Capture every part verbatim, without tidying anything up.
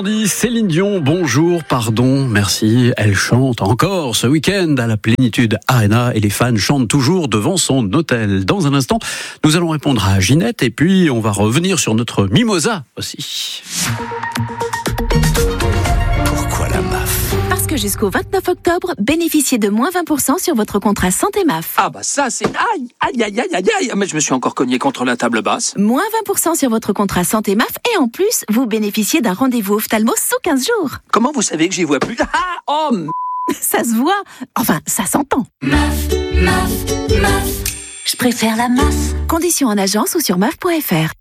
Céline Dion, bonjour, pardon, merci. Elle chante encore ce week-end à la Plénitude Arena et les fans chantent toujours devant son hôtel. Dans un instant, nous allons répondre à Ginette et puis on va revenir sur notre mimosa aussi. Pourquoi la M A F ? Parce que jusqu'au vingt-neuf octobre, bénéficiez de moins vingt pour cent sur votre contrat santé M A F. Ah bah ça c'est... Aïe, aïe, aïe, aïe, aïe, aïe. Mais je me suis encore cogné contre la table basse. Moins vingt pour cent sur votre contrat santé M A F et en plus, vous bénéficiez d'un rendez-vous ophtalmo sous quinze jours. Comment vous savez que j'y vois plus ? Ah, oh m... Ça se voit. Enfin, ça s'entend. M A F, M A F, M A F. Je préfère la M A F. Conditions en agence ou sur M A F point F R.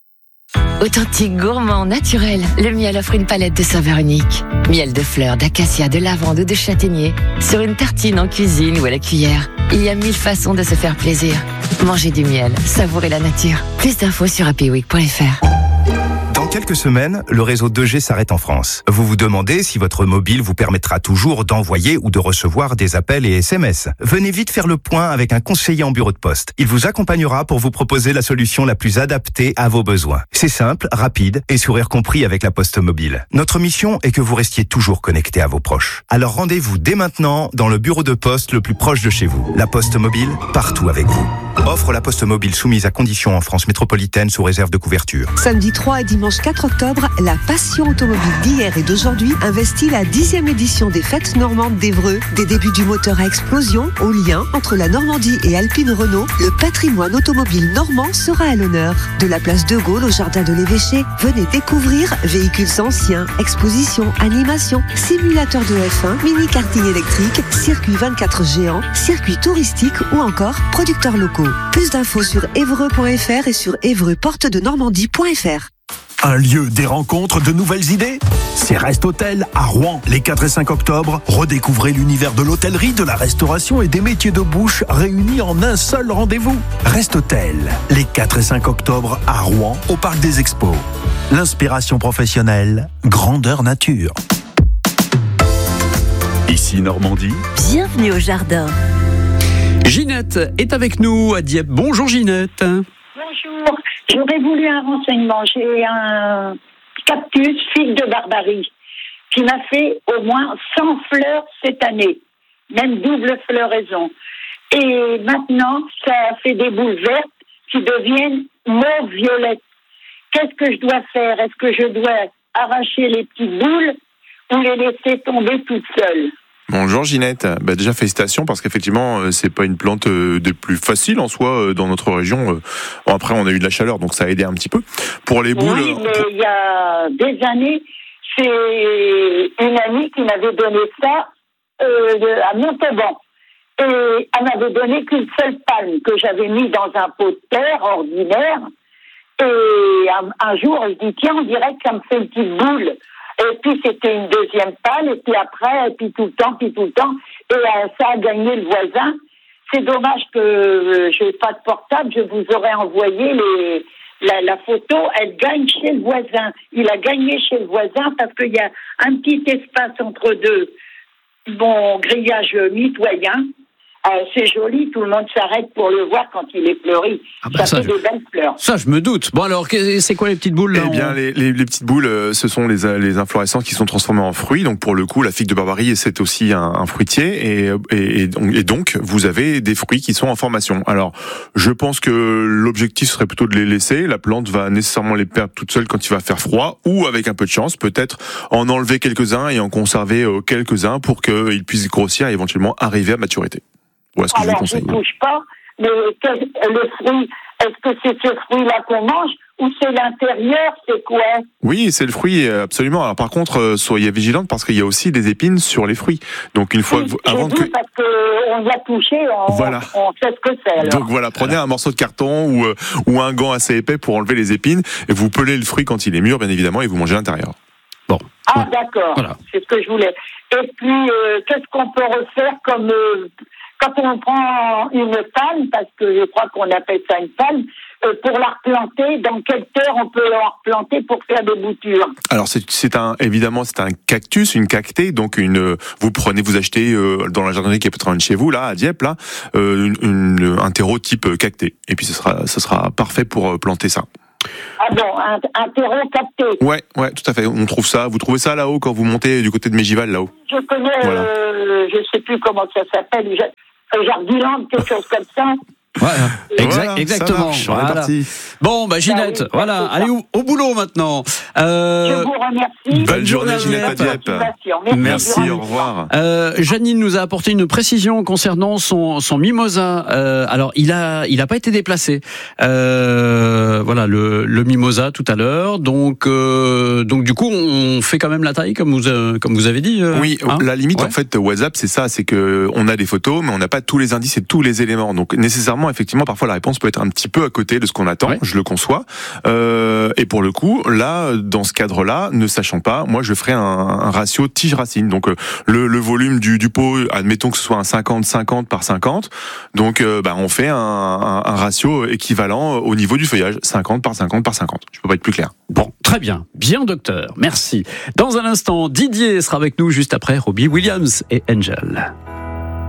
Authentique, gourmand, naturel, le miel offre une palette de saveurs uniques. Miel de fleurs, d'acacia, de lavande ou de châtaignier. Sur une tartine, en cuisine ou à la cuillère. Il y a mille façons de se faire plaisir. Mangez du miel, savourez la nature. Plus d'infos sur happy week point F R. Dans quelques semaines, le réseau deux G s'arrête en France. Vous vous demandez si votre mobile vous permettra toujours d'envoyer ou de recevoir des appels et S M S. Venez vite faire le point avec un conseiller en bureau de poste. Il vous accompagnera pour vous proposer la solution la plus adaptée à vos besoins. C'est simple, rapide et sourire compris avec la Poste Mobile. Notre mission est que vous restiez toujours connecté à vos proches. Alors rendez-vous dès maintenant dans le bureau de poste le plus proche de chez vous. La Poste Mobile, partout avec vous. Offre la Poste Mobile soumise à conditions en France métropolitaine sous réserve de couverture. Samedi trois et dimanche quatre octobre, la passion automobile d'hier et d'aujourd'hui investit la dixième édition des Fêtes Normandes d'Évreux. Des débuts du moteur à explosion au lien entre la Normandie et Alpine Renault, le patrimoine automobile normand sera à l'honneur. De la place de Gaulle au jardin de l'Évêché, venez découvrir véhicules anciens, expositions, animations, simulateurs de F un, mini-karting électrique, circuit vingt-quatre géants, circuits touristiques ou encore producteurs locaux. Plus d'infos sur évreux point F R et sur évreux porte de normandie point F R. Un lieu, des rencontres, de nouvelles idées ? C'est Rest Hôtel à Rouen. Les quatre et cinq octobre, redécouvrez l'univers de l'hôtellerie, de la restauration et des métiers de bouche réunis en un seul rendez-vous. Rest Hôtel, les quatre et cinq octobre à Rouen, au Parc des Expos. L'inspiration professionnelle, grandeur nature. Ici Normandie. Bienvenue au jardin. Ginette est avec nous à Dieppe. Bonjour Ginette. Bonjour, j'aurais voulu un renseignement. J'ai un cactus figue de Barbarie qui m'a fait au moins cent fleurs cette année, même double floraison. Et maintenant, ça fait des boules vertes qui deviennent mauve-violettes. Qu'est-ce que je dois faire ? Est-ce que je dois arracher les petites boules ou les laisser tomber toutes seules ? Bonjour Ginette, bah déjà félicitations parce qu'effectivement c'est pas une plante des plus faciles en soi dans notre région. Bon, après on a eu de la chaleur donc ça a aidé un petit peu. Pour les boules... Oui, mais il y a des années, c'est une amie qui m'avait donné ça euh, à Montauban. Et elle m'avait donné qu'une seule palme que j'avais mis dans un pot de terre ordinaire. Et un, un jour, je dis tiens, on dirait que ça me fait une petite boule. Et puis c'était une deuxième palle, et puis après, et puis tout le temps, puis tout le temps, et euh, ça a gagné le voisin. C'est dommage que euh, je n'ai pas de portable, je vous aurais envoyé les, la, la photo, elle gagne chez le voisin. Il a gagné chez le voisin parce qu'il y a un petit espace entre deux, bon grillage mitoyen. Euh, c'est joli, tout le monde s'arrête pour le voir quand il est fleuri. Ah bah ça, ça fait je... des belles fleurs. Ça, je me doute. Bon alors, c'est quoi les petites boules là ? Eh bien, les, les, les petites boules, ce sont les, les inflorescences qui sont transformées en fruits. Donc, pour le coup, la figue de Barbarie, c'est aussi un, un fruitier. Et, et, et donc, vous avez des fruits qui sont en formation. Alors, je pense que l'objectif serait plutôt de les laisser. La plante va nécessairement les perdre toute seule quand il va faire froid. Ou, avec un peu de chance, peut-être en enlever quelques-uns et en conserver quelques-uns pour qu'ils puissent grossir et éventuellement arriver à maturité. Voilà ce que Alors, je vous conseille. je ne touche pas, mais le fruit, est-ce que c'est ce fruit-là qu'on mange ou c'est l'intérieur, c'est quoi ? Oui, c'est le fruit, absolument. Alors par contre, soyez vigilante parce qu'il y a aussi des épines sur les fruits. Donc une fois oui, que vous, avant vu que parce qu'on y a touché, on, voilà. on sait ce que c'est. Alors. Donc voilà, prenez un morceau de carton ou euh, ou un gant assez épais pour enlever les épines et vous pelez le fruit quand il est mûr, bien évidemment, et vous mangez l'intérieur. Bon. Ah d'accord, voilà. C'est ce que je voulais. Et puis euh, qu'est-ce qu'on peut refaire comme euh, quand on prend une palme, parce que je crois qu'on appelle ça une palme, euh, pour la replanter, dans quelle terre on peut la replanter pour faire des boutures ? Alors c'est, c'est un évidemment c'est un cactus, une cactée, donc une vous prenez vous achetez euh, dans la jardinerie qui est pas très loin de chez vous là à Dieppe là euh, une, une, un terreau type cactée et puis ce sera ce sera parfait pour planter ça. Ah bon, un, un terreau capté. Ouais, ouais, tout à fait. On trouve ça. Vous trouvez ça là-haut quand vous montez du côté de Mégival, là-haut. Je connais, Voilà. euh, je sais plus comment ça s'appelle, Jardiland, quelque chose comme ça. Ouais, exact, Voilà, exactement. ça marche, on est Voilà. parti. Bon, bah Ginette, Ah oui, voilà, c'est ça. allez au, au boulot maintenant. Euh, Je vous remercie. Bonne journée, journée, Ginette Ginette. Adiep. Merci, Merci, Durand. au revoir. Euh, Janine nous a apporté une précision concernant son, son mimosa. Euh, alors, il a, il a pas été déplacé. Euh, voilà, le, le mimosa tout à l'heure. Donc, euh, donc du coup, on fait quand même la taille comme vous, euh, comme vous avez dit. Euh, Oui, hein la limite Ouais. en fait WhatsApp c'est ça, c'est que on a des photos mais on n'a pas tous les indices et tous les éléments. Donc nécessairement effectivement parfois la réponse peut être un petit peu à côté de ce qu'on attend, Ouais. je le conçois. Euh, et pour le coup, là dans ce cadre-là, ne sachant pas, moi je ferai un, un ratio tige-racine. Donc euh, le, le volume du, du pot, admettons que ce soit un cinquante cinquante par cinquante. Donc euh, bah on fait un, un, un ratio équivalent au niveau du feuillage, cinquante par cinquante par cinquante. Je peux pas être plus clair. Bon, très bien, bien docteur, merci. Dans un instant, Didier sera avec nous juste après Robbie Williams et Angel.